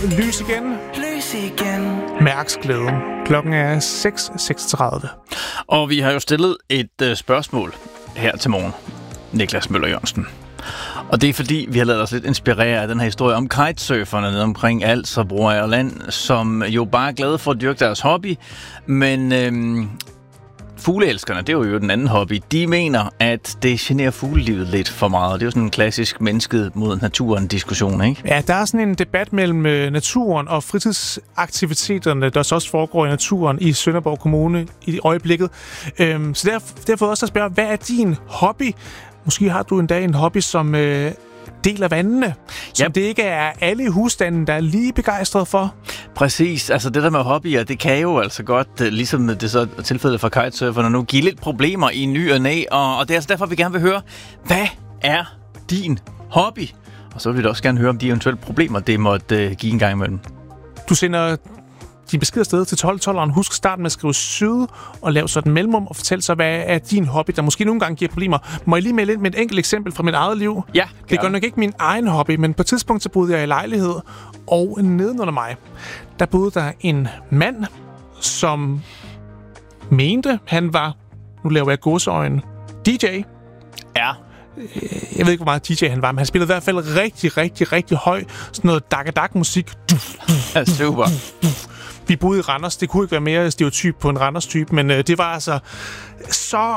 Lys igen. Lys igen. Mærks glæde. Klokken er 6:36. Og vi har jo stillet et spørgsmål her til morgen, Niklas Møller Jørgensen. Og det er fordi, vi har ladet os lidt inspirere af den her historie om kitesurferne nede omkring Als og Broager Land, som jo bare er glade for at dyrke deres hobby. Men fugleelskerne, det er jo den anden hobby, de mener, at det generer fuglelivet lidt for meget. Det er jo sådan en klassisk mennesket mod naturen diskussion, ikke? Ja, der er sådan en debat mellem naturen og fritidsaktiviteterne, der så også foregår i naturen i Sønderborg Kommune i øjeblikket. Så derfor også at spørge, hvad er din hobby? Måske har du en dag en hobby, som deler vandene, som det ikke er alle i husstanden, der er lige begejstret for. Præcis. Altså det der med hobbyer, det kan jo altså godt, ligesom det så er tilfældet for kitesurferne nu, give lidt problemer i ny og næ, og det er altså derfor, vi gerne vil høre, hvad er din hobby? Og så vil vi da også gerne høre om de eventuelle problemer, det måtte give en gang imellem. Du sender din besked afsted til 1212'eren. Husk starten med at skrive syd og lave sådan mellemrum og fortæl så, hvad er din hobby, der måske nogle gange giver problemer. Må jeg lige melde ind med et enkelt eksempel fra mit eget liv? Ja. Det er godt nok ikke min egen hobby, men på et tidspunkt så boede jeg i lejlighed, og nedenunder mig, der boede der en mand, som mente, han var, nu laver jeg gåseøjne, DJ. Ja. Jeg ved ikke, hvor meget DJ han var, men han spillede i hvert fald rigtig høj, sådan noget dak-musik. Ja, super. Vi boede i Randers. Det kunne ikke være mere stereotyp på en Randers-type, men det var altså så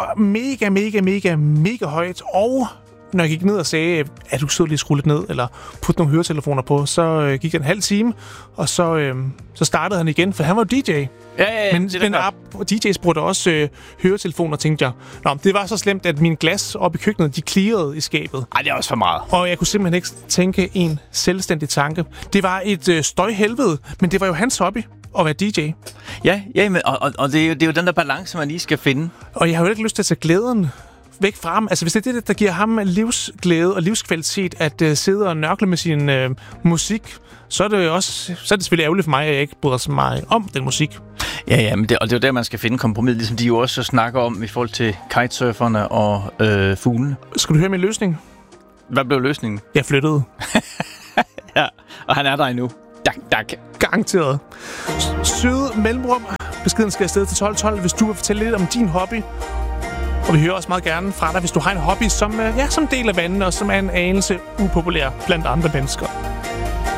mega højt. Og når jeg gik ned og sagde, at du så lige skrue lidt ned, eller putte nogle høretelefoner på, så gik det en halv time, og så startede han igen, for han var DJ. Ja, men DJ's brugte også høretelefoner, tænkte jeg. Nå, det var så slemt, at mine glas oppe i køkkenet, de clearede i skabet. Ej, det er også for meget. Og jeg kunne simpelthen ikke tænke en selvstændig tanke. Det var et støjhelvede, men det var jo hans hobby at være DJ. Ja, men, og det er jo den der balance, man lige skal finde. Og jeg har jo ikke lyst til at tage glæden væk fra ham. Altså, hvis det er det, der giver ham livsglæde og livskvalitet at sidde og nørkle med sin musik, så er det selvfølgelig ærgerligt for mig, at jeg ikke bryder så meget om den musik. Ja, men det er jo der, man skal finde kompromis, ligesom de jo også snakker om i forhold til kitesurferne og fuglene. Skal du høre min løsning? Hvad blev løsningen? Jeg flyttede. Ja, og han er der endnu. Dak. Garanteret. Syd mellemrum. Beskeden skal afsted til 1212, hvis du vil fortælle lidt om din hobby. Og vi hører også meget gerne fra dig, hvis du har en hobby, som deler vandene, og som er en anelse upopulær blandt andre mennesker.